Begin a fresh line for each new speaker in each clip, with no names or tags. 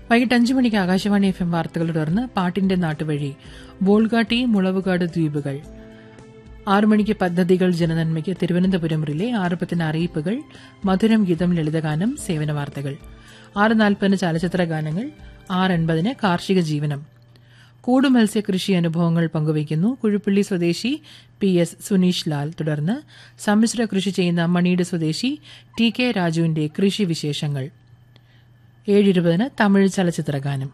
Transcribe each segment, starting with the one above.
വൈകിട്ട് 5 മണിക്ക് ആകാശവാണി FM വാർത്തകൾ തുടർന്ന് പാട്ടിന്റെ നാട്ടുവഴി ബോൾഗാട്ടി മുളവുകാട് ദ്വീപുകൾ. 6 മണിക്ക് പദ്ധതികൾ ജനനന്മയ്ക്ക് തിരുവനന്തപുരം റിലേ. 6:10 അറിയിപ്പുകൾ, മധുരം ഗീതം, ലളിതഗാനം, സേവന വാർത്തകൾ. 6:40 ചലച്ചിത്ര ഗാനങ്ങൾ. 6:80 കാർഷിക ജീവനം. കൂട് മത്സ്യകൃഷി അനുഭവങ്ങൾ പങ്കുവയ്ക്കുന്നു കുഴുപ്പള്ളി സ്വദേശി PS സുനീഷ് ലാൽ. തുടർന്ന് സമ്മിശ്ര കൃഷി ചെയ്യുന്ന മണീട് സ്വദേശി TK രാജുവിന്റെ കൃഷി വിശേഷങ്ങൾ. 7:20 തമിഴ് ചലച്ചിത്ര ഗാനം.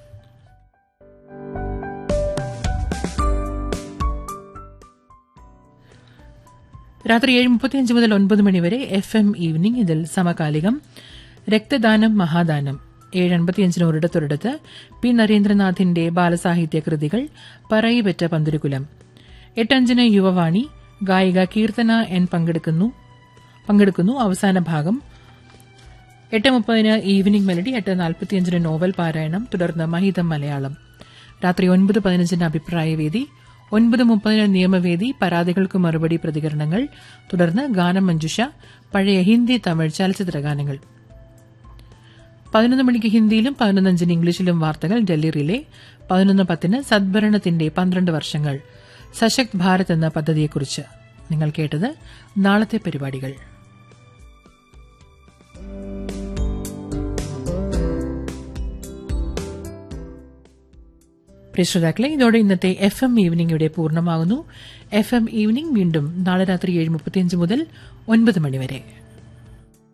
രാത്രി 7:35 മുതൽ 9 മണിവരെ FM ഈവനിംഗ്. ഇതിൽ സമകാലികം, രക്തദാനം മഹാദാനം. 7:55 ഒരിടത്തൊരിടത്ത് പി നരേന്ദ്രനാഥിന്റെ ബാലസാഹിത്യ കൃതികൾ, പറയിപെറ്റ പന്തിരുകുലം. 8:05 യുവവാണി, ഗായിക കീർത്തന N പങ്കെടുക്കുന്നു അവസാന ഭാഗം. 8:30 ഈവനിംഗ് മെലഡി. 8:45 നോവൽ പാരായണം. തുടർന്ന് മഹിതം മലയാളം. രാത്രി 9:15 അഭിപ്രായവേദി. 9:30 നിയമവേദി, പരാതികൾക്ക് മറുപടി, പ്രതികരണങ്ങൾ. തുടർന്ന് ഗാനം മഞ്ജുഷ, പഴയ ഹിന്ദി തമിഴ് ചലച്ചിത്ര ഗാനങ്ങൾ. 11 മണിക്ക് ഹിന്ദിയിലും 11:05 ഇംഗ്ലീഷിലും വാർത്തകൾ, ഡൽഹി റിലേ. 11:10 സദ്ഭരണത്തിന്റെ 12 വർഷങ്ങൾ, സശക്ത് ഭാരത് എന്ന പദ്ധതിയെക്കുറിച്ച്. നിങ്ങൾ കേട്ടത് നാളത്തെ പരിപാടികൾ. പ്രിയ ശ്രോതാക്കളെ, ഇതോടെ ഇന്നത്തെ FM ഈവനിംഗ് ഇവിടെ പൂർണ്ണമാകുന്നു. FM ഈവനിംഗ് വീണ്ടും നാളെ രാത്രി 7:35 മുതൽ 9 മണിവരെ.